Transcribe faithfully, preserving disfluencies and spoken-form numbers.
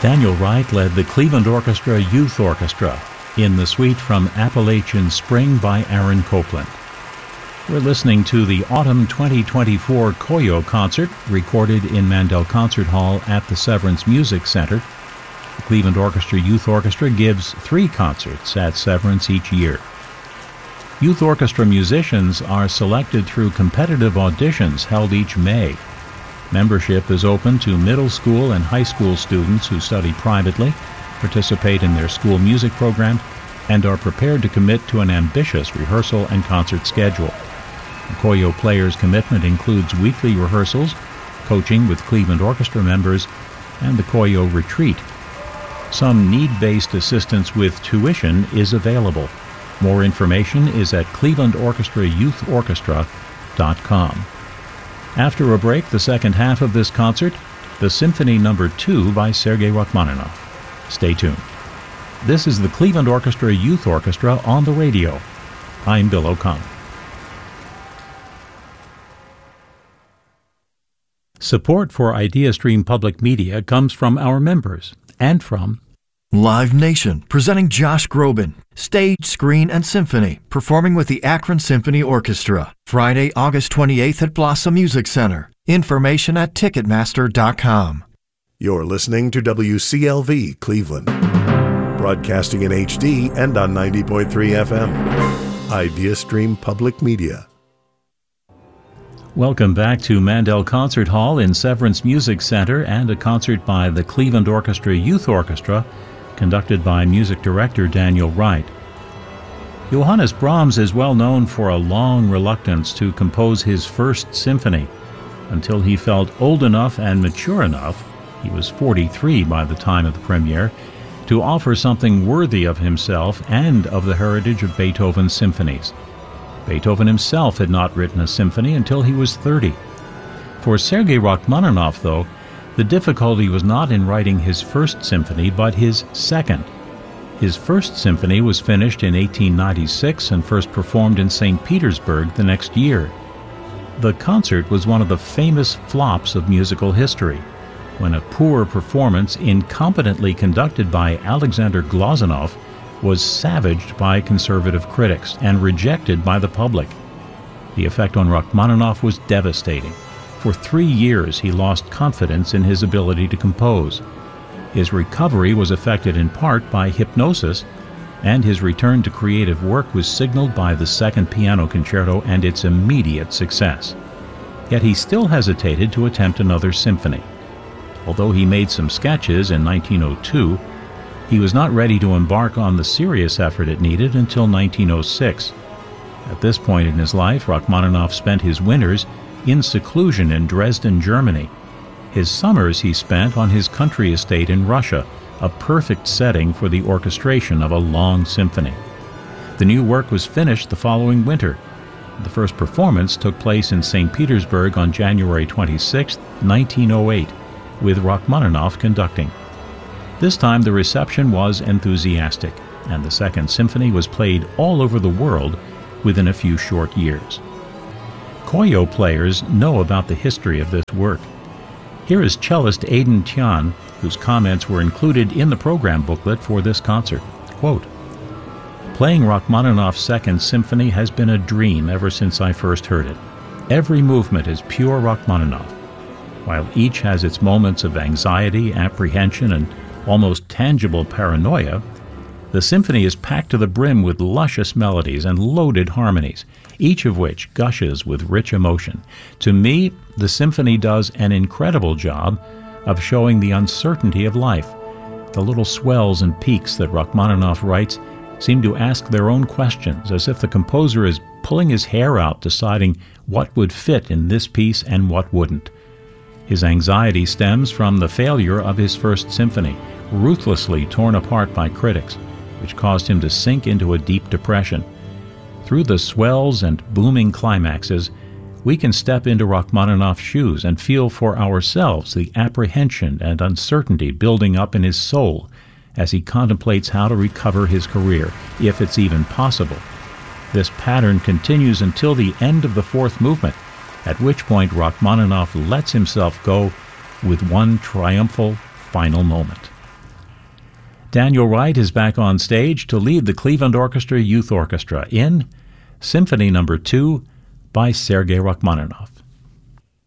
Daniel Wright led the Cleveland Orchestra Youth Orchestra in the suite from Appalachian Spring by Aaron Copland. We're listening to the Autumn twenty twenty-four Koyo concert recorded in Mandel Concert Hall at the Severance Music Center. The Cleveland Orchestra Youth Orchestra gives three concerts at Severance each year. Youth orchestra musicians are selected through competitive auditions held each May. Membership is open to middle school and high school students who study privately, participate in their school music program, and are prepared to commit to an ambitious rehearsal and concert schedule. The Koyo players' commitment includes weekly rehearsals, coaching with Cleveland Orchestra members, and the Koyo retreat. Some need-based assistance with tuition is available. More information is at cleveland orchestra youth orchestra dot com. After a break, the second half of this concert, the Symphony Number two by Sergei Rachmaninoff. Stay tuned. This is the Cleveland Orchestra Youth Orchestra on the radio. I'm Bill O'Connor. Support for IdeaStream Public Media comes from our members and from Live Nation, presenting Josh Groban, stage, screen, and symphony, performing with the Akron Symphony Orchestra, Friday, August twenty-eighth at Blossom Music Center. Information at ticketmaster dot com. You're listening to W C L V Cleveland, broadcasting in H D and on ninety point three F M. IdeaStream Public Media. Welcome back to Mandel Concert Hall in Severance Music Center and a concert by the Cleveland Orchestra Youth Orchestra, conducted by music director Daniel Wright. Johannes Brahms is well known for a long reluctance to compose his first symphony, until he felt old enough and mature enough, he was forty-three by the time of the premiere, to offer something worthy of himself and of the heritage of Beethoven's symphonies. Beethoven himself had not written a symphony until he was thirty. For Sergei Rachmaninoff, though, the difficulty was not in writing his first symphony, but his second. His first symphony was finished in eighteen ninety-six and first performed in Saint Petersburg the next year. The concert was one of the famous flops of musical history, when a poor performance incompetently conducted by Alexander Glazunov was savaged by conservative critics and rejected by the public. The effect on Rachmaninoff was devastating. For three years he lost confidence in his ability to compose. His recovery was affected in part by hypnosis, and his return to creative work was signaled by the Second Piano Concerto and its immediate success. Yet he still hesitated to attempt another symphony. Although he made some sketches in nineteen oh two, he was not ready to embark on the serious effort it needed until nineteen oh six. At this point in his life, Rachmaninoff spent his winters in seclusion in Dresden, Germany. His summers he spent on his country estate in Russia, a perfect setting for the orchestration of a long symphony. The new work was finished the following winter. The first performance took place in Saint Petersburg on January twenty-sixth, nineteen oh eight, with Rachmaninoff conducting. This time the reception was enthusiastic, and the Second Symphony was played all over the world within a few short years. Koyo players know about the history of this work. Here is cellist Aidan Tian, whose comments were included in the program booklet for this concert. Quote, "Playing Rachmaninoff's Second Symphony has been a dream ever since I first heard it. Every movement is pure Rachmaninoff. While each has its moments of anxiety, apprehension, and almost tangible paranoia, the symphony is packed to the brim with luscious melodies and loaded harmonies, each of which gushes with rich emotion. To me, the symphony does an incredible job of showing the uncertainty of life. The little swells and peaks that Rachmaninoff writes seem to ask their own questions, as if the composer is pulling his hair out deciding what would fit in this piece and what wouldn't. His anxiety stems from the failure of his first symphony, ruthlessly torn apart by critics, which caused him to sink into a deep depression. Through the swells and booming climaxes, we can step into Rachmaninoff's shoes and feel for ourselves the apprehension and uncertainty building up in his soul as he contemplates how to recover his career, if it's even possible. This pattern continues until the end of the fourth movement, at which point Rachmaninoff lets himself go with one triumphal final moment." Daniel Wright is back on stage to lead the Cleveland Orchestra Youth Orchestra in Symphony Number two by Sergei Rachmaninoff.